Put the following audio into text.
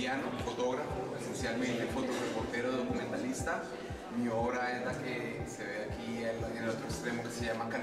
colombiano, fotógrafo, esencialmente fotoreportero, documentalista. Mi obra es la que se ve aquí en el otro extremo, que se llama